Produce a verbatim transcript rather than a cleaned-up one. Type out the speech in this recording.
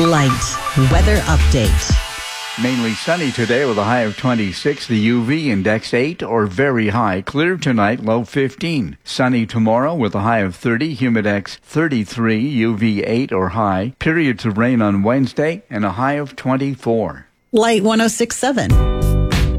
Light weather update. Mainly sunny today with a high of twenty-six. The U V index eight or very high. Clear tonight, low fifteen. Sunny tomorrow with a high of thirty. Humidex thirty-three. U V eight or high. Periods of rain on Wednesday and a high of twenty-four. Light one oh six point seven.